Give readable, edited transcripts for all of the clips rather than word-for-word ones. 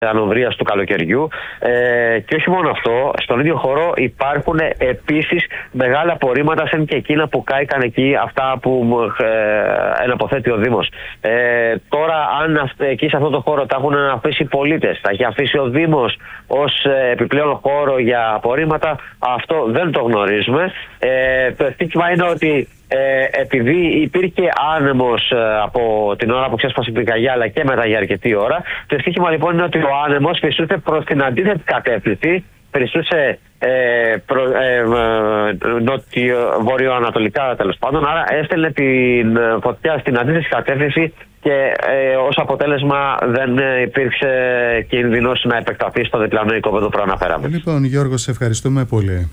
ανοβρίας του καλοκαιριού. Και όχι μόνο αυτό, στον ίδιο χώρο υπάρχουν επίσης μεγάλα απορρίμματα σαν και εκείνα που κάηκαν εκεί, αυτά που εναποθέτει ο Δήμος. Τώρα, αν εκεί σε αυτό το χώρο τα έχουν αφήσει οι πολίτες, τα έχει αφήσει ο Δήμος ως επιπλέον χώρο για απορρίμματα, αυτό δεν το γνωρίζουμε. Το στίχημα είναι ότι επειδή υπήρχε άνεμος από την ώρα που ξέσπασε η πυρκαγιά, αλλά και μετά για αρκετή ώρα, το στίχημα λοιπόν είναι ότι ο άνεμος φυσούσε προς την αντίθετη κατεύθυνση, φυσούσε βορειοανατολικά τέλος πάντων, άρα έστελνε την φωτιά στην αντίθετη κατεύθυνση και ως αποτέλεσμα δεν υπήρξε κίνδυνος να επεκταθεί στο διπλανό οικόπεδο που προαναφέραμε. Λοιπόν, Γιώργο, σε ευχαριστούμε πολύ.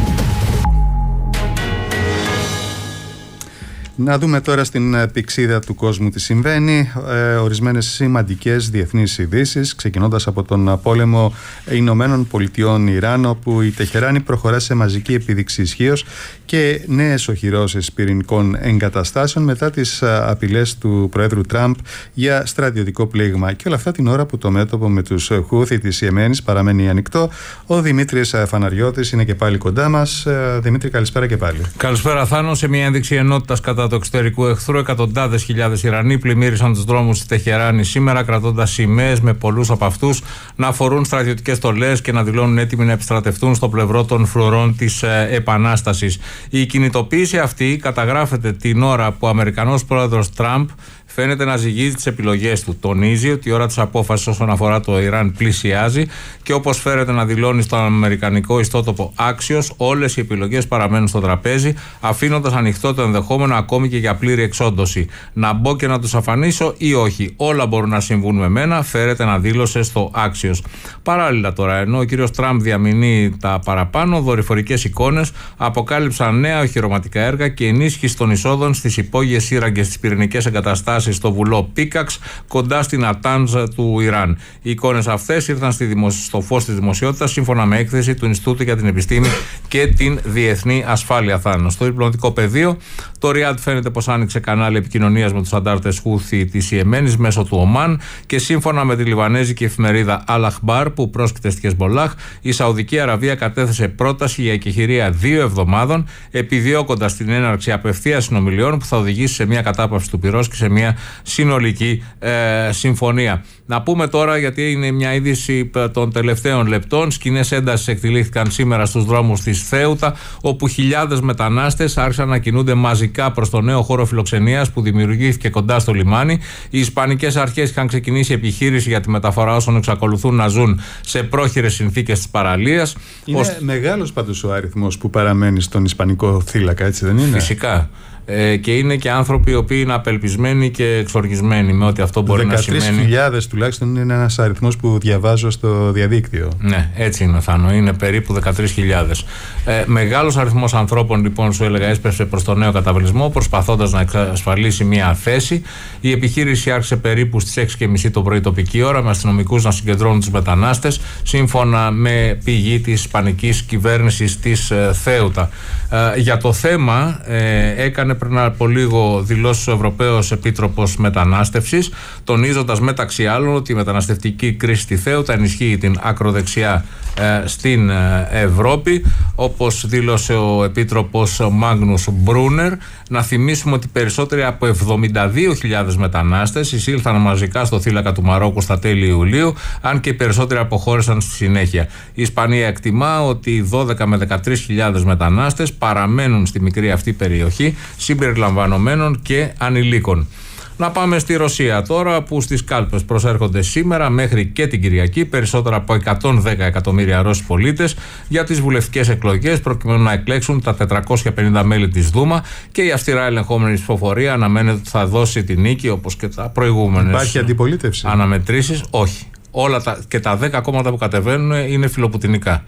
Να δούμε τώρα στην πηξίδα του κόσμου τι συμβαίνει. Ορισμένες σημαντικές διεθνείς ειδήσεις, ξεκινώντας από τον πόλεμο Ηνωμένων Πολιτειών Ιράν, όπου η Τεχεράνη προχωρά σε μαζική επίδειξη ισχύως και νέες οχυρώσεις πυρηνικών εγκαταστάσεων μετά τις απειλές του Προέδρου Τραμπ για στρατιωτικό πλήγμα. Και όλα αυτά την ώρα που το μέτωπο με τους Χούθι της Ιεμένης παραμένει ανοιχτό. Ο Δημήτρης Φαναριώτης είναι και πάλι κοντά μας. Δημήτρη, καλησπέρα και πάλι. Καλησπέρα, Θάνο. Σε μια ένδειξη ενότητας κατά του εξωτερικού εχθρού, εκατοντάδες χιλιάδες Ιρανοί πλημμύρισαν τους δρόμους της Τεχεράνης σήμερα, κρατώντας σημαίες με πολλούς από αυτούς να φορούν στρατιωτικές στολές και να δηλώνουν έτοιμοι να επιστρατευτούν στο πλευρό των φρουρών της Επανάστασης. Η κινητοποίηση αυτή καταγράφεται την ώρα που ο Αμερικανός πρόεδρος Τραμπ φαίνεται να ζυγίζει τις επιλογές του. Τονίζει ότι η ώρα της απόφασης όσον αφορά το Ιράν πλησιάζει και όπως φέρεται να δηλώνει στον αμερικανικό ιστότοπο Axios, όλες οι επιλογές παραμένουν στο τραπέζι, αφήνοντας ανοιχτό το ενδεχόμενο ακόμη και για πλήρη εξόντωση. Να μπω και να τους αφανίσω ή όχι. Όλα μπορούν να συμβούν με μένα, φέρεται να δήλωσε στο Axios. Παράλληλα τώρα, ενώ ο κύριος Τραμπ διαμηνεί τα παραπάνω, δορυφορικές εικόνες αποκάλυψαν νέα οχυρωματικά έργα και ενίσχυση των εισόδων στις υπόγειες σύραγγες της πυρηνικές εγκαταστάσεις στο βουλό Πίκαξ κοντά στην Ατάνζ του Ιράν. Οι εικόνες αυτές ήρθαν στο φως της δημοσιότητας σύμφωνα με έκθεση του Ινστιτούτου για την Επιστήμη και την Διεθνή Ασφάλεια. Θάνο. Στο διπλωματικό πεδίο, το Ριάντ φαίνεται πως άνοιξε κανάλι επικοινωνίας με τους αντάρτες Χούθι της Ιεμένης μέσω του Ομάν και σύμφωνα με τη λιβανέζικη εφημερίδα Al-Akhbar που πρόσκειται στη Χεσμολάχ, η Σαουδική Αραβία κατέθεσε πρόταση για εκεχηρία 2 εβδομάδων, επιδιώκοντας την έναρξη απευθείας συνομιλιών που θα οδηγήσει σε μια κατάπαυση του πυρός και σε μια συνολική συμφωνία. Να πούμε τώρα, γιατί είναι μια είδηση των τελευταίων λεπτών, σκηνές έντασης εκτελήθηκαν σήμερα στους δρόμους της Θέουτα, όπου χιλιάδες μετανάστες άρχισαν να κινούνται μαζικά προς το νέο χώρο φιλοξενίας που δημιουργήθηκε κοντά στο λιμάνι. Οι ισπανικές αρχές είχαν ξεκινήσει επιχείρηση για τη μεταφορά όσων εξακολουθούν να ζουν σε πρόχειρες συνθήκες της παραλίας. Είναι μεγάλος πάντως ο αριθμός που παραμένει στον ισπανικό θύλακα, έτσι δεν είναι? Φυσικά. Και είναι και άνθρωποι οι οποίοι είναι απελπισμένοι και εξοργισμένοι με ό,τι αυτό μπορεί να σημαίνει. 13.000 τουλάχιστον είναι ένας αριθμός που διαβάζω στο διαδίκτυο. Ναι, έτσι είναι, Θάνο. Είναι περίπου 13.000. Μεγάλος αριθμός ανθρώπων, λοιπόν, σου έλεγα, έσπευσε προς το νέο καταβλισμό προσπαθώντας να εξασφαλίσει μια θέση. Η επιχείρηση άρχισε περίπου στις 6:30 το πρωί τοπική ώρα, με αστυνομικούς να συγκεντρώνουν τους μετανάστες, σύμφωνα με πηγή της ισπανικής κυβέρνησης της Θέουτα. Για το θέμα έκανε πριν από λίγο δηλώσει ο Ευρωπαίος Επίτροπος Μετανάστευσης, τονίζοντας μεταξύ άλλων ότι η μεταναστευτική κρίση στη Θέουτα ενισχύει την ακροδεξιά στην Ευρώπη. Όπως δήλωσε ο Επίτροπος Μάγνους Μπρούνερ, να θυμίσουμε ότι περισσότεροι από 72.000 μετανάστες εισήλθαν μαζικά στο θύλακα του Μαρόκου στα τέλη Ιουλίου, αν και οι περισσότεροι αποχώρησαν στη συνέχεια. Η Ισπανία εκτιμά ότι 12 με 13.000 μετανάστες παραμένουν στη μικρή αυτή περιοχή, συμπεριλαμβανομένων και ανηλίκων. Να πάμε στη Ρωσία τώρα, που στις κάλπες προσέρχονται σήμερα μέχρι και την Κυριακή περισσότερα από 110 εκατομμύρια Ρώσοι πολίτες για τις βουλευτικές εκλογές, προκειμένου να εκλέξουν τα 450 μέλη της Δούμα, και η αυστηρά ελεγχόμενη ψηφοφορία αναμένεται ότι θα δώσει τη νίκη, όπως και τα προηγούμενες. Υπάρχει αντιπολίτευση? Αναμετρήσεις, όχι. Και τα 10 κόμματα που κατεβαίνουν είναι φιλοπουτινικά.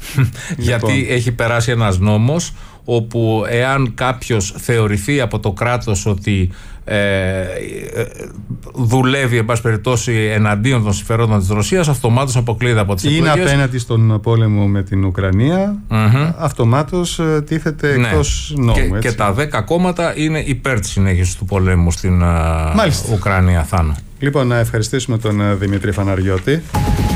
Γιατί έχει περάσει ένας νόμος όπου εάν κάποιος θεωρηθεί από το κράτος ότι δουλεύει, εν πάση περιπτώσει, εναντίον των συμφερόντων της Ρωσίας, αυτομάτως αποκλείεται από τις εκλογές. Είναι απέναντι στον πόλεμο με την Ουκρανία, αυτομάτως τίθεται εκτός νόμου. Και τα 10 κόμματα είναι υπέρ της συνέχισης του πολέμου στην Ουκρανία, Θάνο. Λοιπόν, να ευχαριστήσουμε τον Δημήτρη Φαναριώτη.